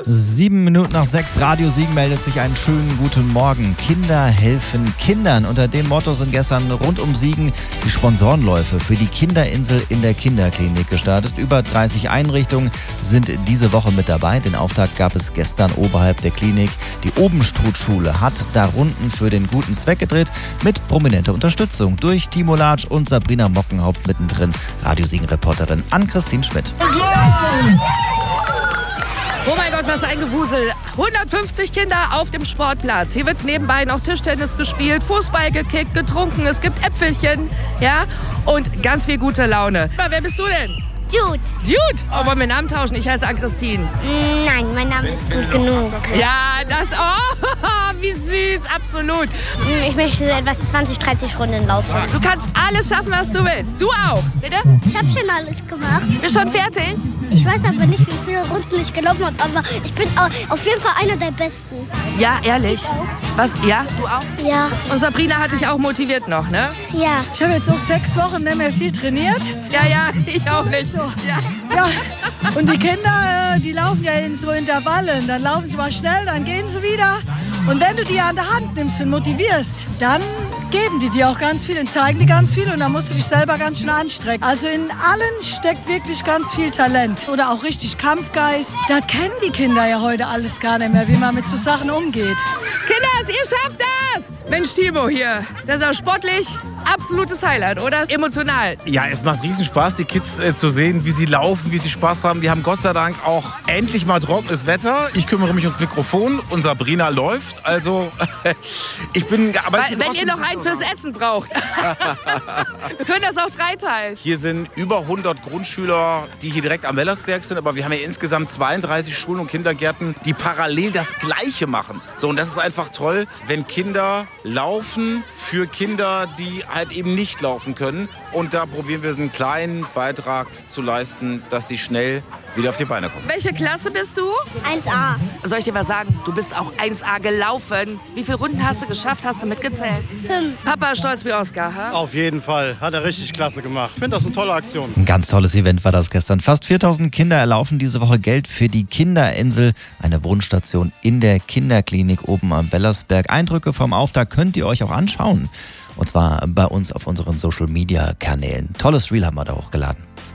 7:07 Radio Siegen meldet sich. Einen schönen guten Morgen. Kinder helfen Kindern. Unter dem Motto sind gestern rund um Siegen die Sponsorenläufe für die Kinderinsel in der Kinderklinik gestartet. Über 30 Einrichtungen sind diese Woche mit dabei. Den Auftakt gab es gestern oberhalb der Klinik. Die Obenstruth-Schule hat da Runden für den guten Zweck gedreht mit prominenter Unterstützung durch Timo Latsch und Sabrina Mockenhaupt mittendrin. Radio Siegen-Reporterin Ann-Christine Schmidt. Oh mein Gott, was ein Gewusel. 150 Kinder auf dem Sportplatz. Hier wird nebenbei noch Tischtennis gespielt, Fußball gekickt, getrunken. Es gibt Äpfelchen, ja, und ganz viel gute Laune. Wer bist du denn? Jude. Jude? Oh, wollen wir Namen tauschen? Ich heiße Ann-Christine. Nein, mein Name ist gut genug. Ja, wie süß, absolut. Ich möchte so etwas 20, 30 Runden laufen. Du kannst alles schaffen, was du willst. Du auch. Bitte? Ich habe schon alles gemacht. Bist schon fertig? Ich weiß aber nicht, wie viele Runden ich gelaufen habe, aber ich bin auf jeden Fall einer der Besten. Ja, ehrlich. Was? Ja, du auch? Ja. Und Sabrina hat dich auch motiviert noch, ne? Ja. Ich habe jetzt auch 6 Wochen nicht mehr viel trainiert. Ja, ich auch nicht. Ja. Und die Kinder, die laufen ja in so Intervallen. Dann laufen sie mal schnell, dann gehen sie wieder. Und wenn du die an der Hand nimmst und motivierst, dann geben die dir auch ganz viel und zeigen dir ganz viel. Und dann musst du dich selber ganz schön anstrengen. Also in allen steckt wirklich ganz viel Talent. Oder auch richtig Kampfgeist. Das kennen die Kinder ja heute alles gar nicht mehr, wie man mit so Sachen umgeht. Kinders, ihr schafft das! Mensch, Timo hier, das ist auch sportlich absolutes Highlight, oder? Emotional. Ja, es macht riesen Spaß, die Kids zu sehen, wie sie laufen, wie sie Spaß haben. Wir haben Gott sei Dank auch endlich mal trockenes Wetter. Ich kümmere mich ums Mikrofon und Sabrina läuft. Also, ich bin... Aber wenn ihr noch einen fürs Essen braucht. Wir können das auch dreiteilen. Hier sind über 100 Grundschüler, die hier direkt am Wellersberg sind. Aber wir haben ja insgesamt 32 Schulen und Kindergärten, die parallel das Gleiche machen. So, und das ist einfach toll, wenn Kinder laufen für Kinder, die halt eben nicht laufen können. Und da probieren wir einen kleinen Beitrag zu leisten, dass sie schnell wieder auf die Beine kommen. Welche Klasse bist du? 1A. Soll ich dir was sagen? Du bist auch 1A gelaufen. Wie viele Runden hast du geschafft? Hast du mitgezählt? 5. Papa ist stolz wie Oscar, ha? Auf jeden Fall. Hat er richtig klasse gemacht. Ich finde das eine tolle Aktion. Ein ganz tolles Event war das gestern. Fast 4000 Kinder erlaufen diese Woche Geld für die Kinderinsel, eine Wohnstation in der Kinderklinik oben am Wellersberg. Eindrücke vom Auftakt könnt ihr euch auch anschauen. Und zwar bei uns auf unseren Social-Media-Kanälen. Tolles Reel haben wir da hochgeladen.